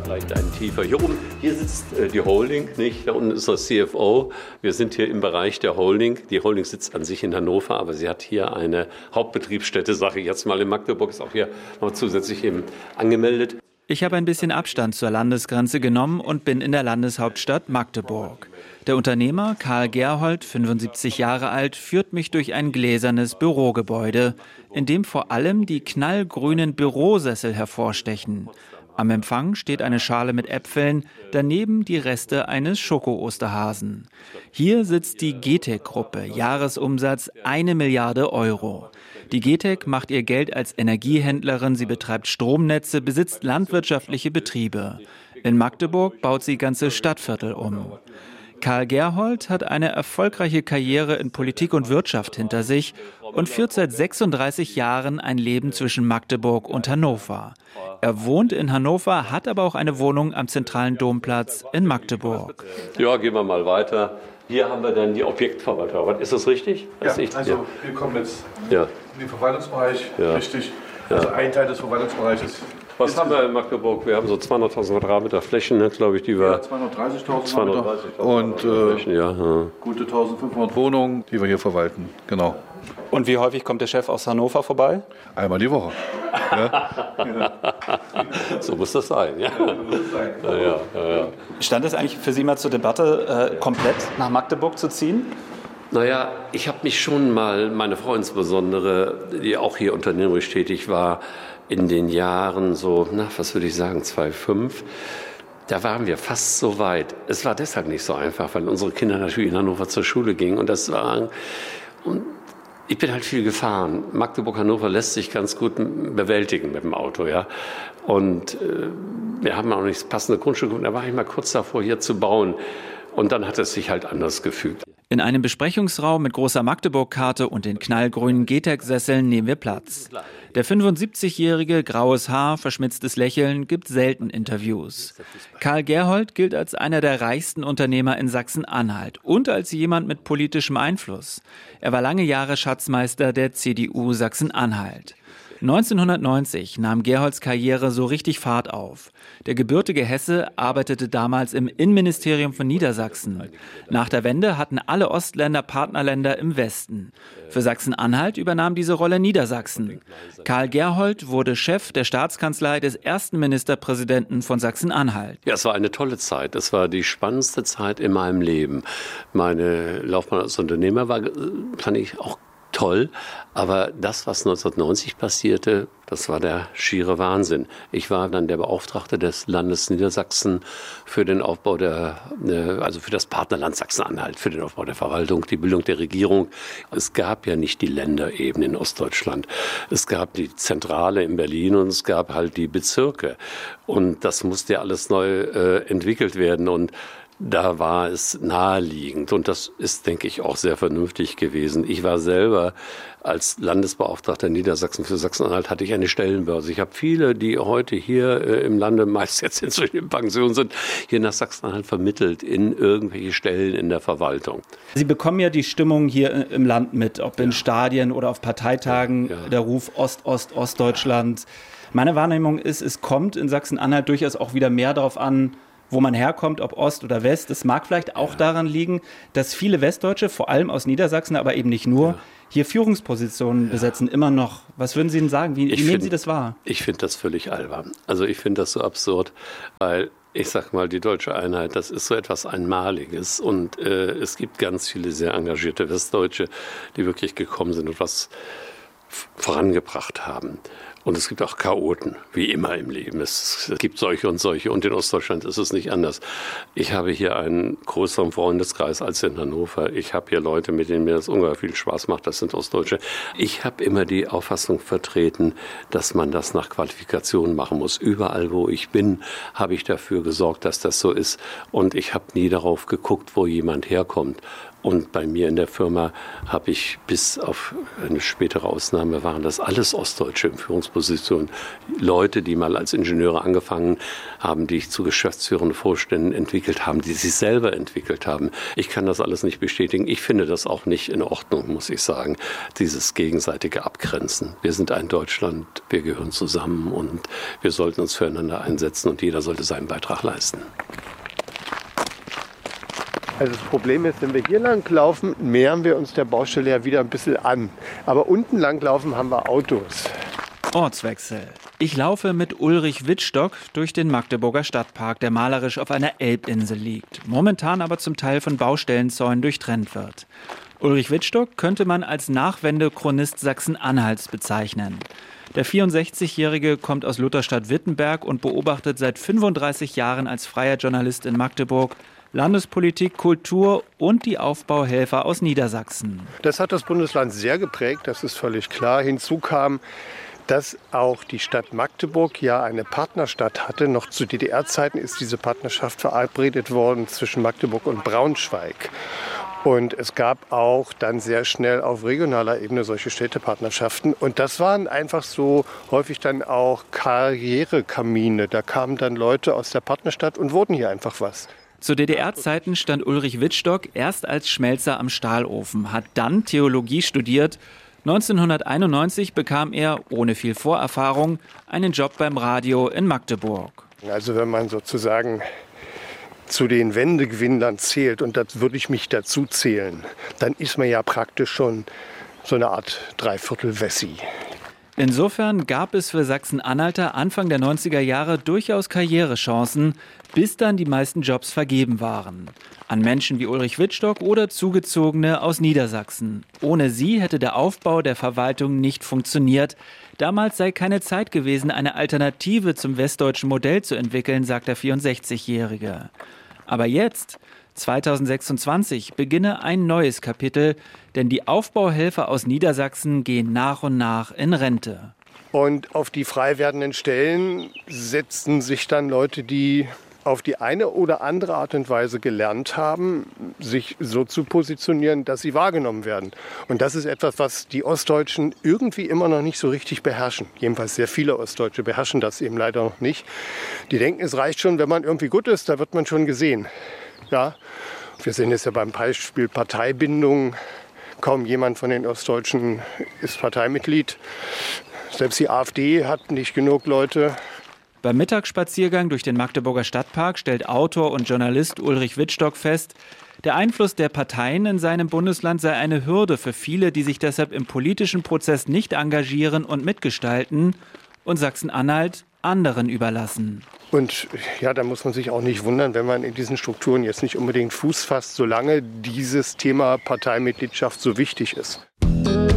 Vielleicht ein tiefer. Hier oben, hier sitzt die Holding, nicht? Da unten ist das CFO. Wir sind hier im Bereich der Holding. Die Holding sitzt an sich in Hannover, aber sie hat hier eine Hauptbetriebsstätte, sage ich jetzt mal, in Magdeburg, ist auch hier noch zusätzlich eben angemeldet. Ich habe ein bisschen Abstand zur Landesgrenze genommen und bin in der Landeshauptstadt Magdeburg. Der Unternehmer Karl Gerhold, 75 Jahre alt, führt mich durch ein gläsernes Bürogebäude, in dem vor allem die knallgrünen Bürosessel hervorstechen. Am Empfang steht eine Schale mit Äpfeln, daneben die Reste eines Schoko-Osterhasen. Hier sitzt die GETEC-Gruppe, Jahresumsatz 1 Milliarde Euro. Die GETEC macht ihr Geld als Energiehändlerin, sie betreibt Stromnetze, besitzt landwirtschaftliche Betriebe. In Magdeburg baut sie ganze Stadtviertel um. Karl Gerhold hat eine erfolgreiche Karriere in Politik und Wirtschaft hinter sich und führt seit 36 Jahren ein Leben zwischen Magdeburg und Hannover. Er wohnt in Hannover, hat aber auch eine Wohnung am zentralen Domplatz in Magdeburg. Ja, gehen wir mal weiter. Hier haben wir dann die Objektverwaltung. Ist das richtig? Ja, also wir kommen jetzt in den Verwaltungsbereich, richtig. Also ein Teil des Verwaltungsbereiches. Was haben wir in Magdeburg? Wir haben so 200.000 Quadratmeter Flächen, ne, glaube ich, die wir... 230.000 Quadratmeter und gute 1.500 Wohnungen, die wir hier verwalten, genau. Und wie häufig kommt der Chef aus Hannover vorbei? Einmal die Woche. So muss das sein, ja. Stand es eigentlich für Sie mal zur Debatte, komplett nach Magdeburg zu ziehen? Naja, ich habe mich schon mal, meine Frau insbesondere, die auch hier unternehmerisch tätig war, in den Jahren so, was würde ich sagen, 2005, da waren wir fast so weit. Es war deshalb nicht so einfach, weil unsere Kinder natürlich in Hannover zur Schule gingen und ich bin halt viel gefahren. Magdeburg-Hannover lässt sich ganz gut bewältigen mit dem Auto, ja. Und wir haben auch nicht das passende Grundstück und da war ich mal kurz davor, hier zu bauen. Und dann hat es sich halt anders gefügt. In einem Besprechungsraum mit großer Magdeburg-Karte und den knallgrünen GETEC-Sesseln nehmen wir Platz. Der 75-jährige, graues Haar, verschmitztes Lächeln gibt selten Interviews. Karl Gerhold gilt als einer der reichsten Unternehmer in Sachsen-Anhalt und als jemand mit politischem Einfluss. Er war lange Jahre Schatzmeister der CDU Sachsen-Anhalt. 1990 nahm Gerholds Karriere so richtig Fahrt auf. Der gebürtige Hesse arbeitete damals im Innenministerium von Niedersachsen. Nach der Wende hatten alle Ostländer Partnerländer im Westen. Für Sachsen-Anhalt übernahm diese Rolle Niedersachsen. Karl Gerhold wurde Chef der Staatskanzlei des ersten Ministerpräsidenten von Sachsen-Anhalt. Ja, es war eine tolle Zeit. Es war die spannendste Zeit in meinem Leben. Meine Laufbahn als Unternehmer war, fand ich, auch toll, aber das, was 1990 passierte, das war der schiere Wahnsinn. Ich war dann der Beauftragte des Landes Niedersachsen für den Aufbau also für das Partnerland Sachsen-Anhalt, für den Aufbau der Verwaltung, die Bildung der Regierung. Es gab ja nicht die Länderebene in Ostdeutschland. Es gab die Zentrale in Berlin und es gab halt die Bezirke. Und das musste ja alles neu entwickelt werden und da war es naheliegend und das ist, denke ich, auch sehr vernünftig gewesen. Ich war selber als Landesbeauftragter Niedersachsen für Sachsen-Anhalt, hatte ich eine Stellenbörse. Ich habe viele, die heute hier im Lande, meist jetzt inzwischen in Pension sind, hier nach Sachsen-Anhalt vermittelt in irgendwelche Stellen in der Verwaltung. Sie bekommen ja die Stimmung hier im Land mit, ob in Stadien oder auf Parteitagen, der Ruf Ostdeutschland. Meine Wahrnehmung ist, es kommt in Sachsen-Anhalt durchaus auch wieder mehr darauf an, wo man herkommt, ob Ost oder West. Es mag vielleicht auch daran liegen, dass viele Westdeutsche, vor allem aus Niedersachsen, aber eben nicht nur, hier Führungspositionen besetzen, immer noch. Was würden Sie denn sagen? Wie nehmen Sie das wahr? Ich finde das völlig albern. Also ich finde das so absurd, weil ich sag mal, die deutsche Einheit, das ist so etwas Einmaliges und es gibt ganz viele sehr engagierte Westdeutsche, die wirklich gekommen sind und was vorangebracht haben. Und es gibt auch Chaoten, wie immer im Leben. Es gibt solche und solche. Und in Ostdeutschland ist es nicht anders. Ich habe hier einen größeren Freundeskreis als in Hannover. Ich habe hier Leute, mit denen mir das ungeheuer viel Spaß macht. Das sind Ostdeutsche. Ich habe immer die Auffassung vertreten, dass man das nach Qualifikation machen muss. Überall, wo ich bin, habe ich dafür gesorgt, dass das so ist. Und ich habe nie darauf geguckt, wo jemand herkommt. Und bei mir in der Firma habe ich bis auf eine spätere Ausnahme, waren das alles Ostdeutsche in Führungspositionen. Leute, die mal als Ingenieure angefangen haben, die ich zu geschäftsführenden Vorständen entwickelt haben, die sich selber entwickelt haben. Ich kann das alles nicht bestätigen. Ich finde das auch nicht in Ordnung, muss ich sagen, dieses gegenseitige Abgrenzen. Wir sind ein Deutschland, wir gehören zusammen und wir sollten uns füreinander einsetzen und jeder sollte seinen Beitrag leisten. Also das Problem ist, wenn wir hier lang laufen, nähern wir uns der Baustelle ja wieder ein bisschen an. Aber unten lang laufen haben wir Autos. Ortswechsel. Ich laufe mit Ulrich Wittstock durch den Magdeburger Stadtpark, der malerisch auf einer Elbinsel liegt, momentan aber zum Teil von Baustellenzäunen durchtrennt wird. Ulrich Wittstock könnte man als Nachwende-Chronist Sachsen-Anhalts bezeichnen. Der 64-Jährige kommt aus Lutherstadt-Wittenberg und beobachtet seit 35 Jahren als freier Journalist in Magdeburg Landespolitik, Kultur und die Aufbauhelfer aus Niedersachsen. Das hat das Bundesland sehr geprägt, das ist völlig klar. Hinzu kam, dass auch die Stadt Magdeburg ja eine Partnerstadt hatte. Noch zu DDR-Zeiten ist diese Partnerschaft verabredet worden zwischen Magdeburg und Braunschweig. Und es gab auch dann sehr schnell auf regionaler Ebene solche Städtepartnerschaften. Und das waren einfach so häufig dann auch Karrierekamine. Da kamen dann Leute aus der Partnerstadt und wurden hier einfach was. Zu DDR-Zeiten stand Ulrich Wittstock erst als Schmelzer am Stahlofen, hat dann Theologie studiert. 1991 bekam er, ohne viel Vorerfahrung, einen Job beim Radio in Magdeburg. Also wenn man sozusagen zu den Wendegewinnern zählt, und das würde ich mich dazu zählen, dann ist man ja praktisch schon so eine Art Dreiviertel-Wessi. Insofern gab es für Sachsen-Anhalter Anfang der 90er Jahre durchaus Karrierechancen, bis dann die meisten Jobs vergeben waren. An Menschen wie Ulrich Wittstock oder Zugezogene aus Niedersachsen. Ohne sie hätte der Aufbau der Verwaltung nicht funktioniert. Damals sei keine Zeit gewesen, eine Alternative zum westdeutschen Modell zu entwickeln, sagt der 64-Jährige. Aber jetzt, 2026, beginne ein neues Kapitel, denn die Aufbauhelfer aus Niedersachsen gehen nach und nach in Rente. Und auf die frei werdenden Stellen setzen sich dann Leute, die auf die eine oder andere Art und Weise gelernt haben, sich so zu positionieren, dass sie wahrgenommen werden. Und das ist etwas, was die Ostdeutschen irgendwie immer noch nicht so richtig beherrschen. Jedenfalls sehr viele Ostdeutsche beherrschen das eben leider noch nicht. Die denken, es reicht schon, wenn man irgendwie gut ist, da wird man schon gesehen. Ja, wir sehen es ja beim Beispiel Parteibindung. Kaum jemand von den Ostdeutschen ist Parteimitglied. Selbst die AfD hat nicht genug Leute. Beim Mittagsspaziergang durch den Magdeburger Stadtpark stellt Autor und Journalist Ulrich Wittstock fest, der Einfluss der Parteien in seinem Bundesland sei eine Hürde für viele, die sich deshalb im politischen Prozess nicht engagieren und mitgestalten und Sachsen-Anhalt anderen überlassen. Und ja, da muss man sich auch nicht wundern, wenn man in diesen Strukturen jetzt nicht unbedingt Fuß fasst, solange dieses Thema Parteimitgliedschaft so wichtig ist.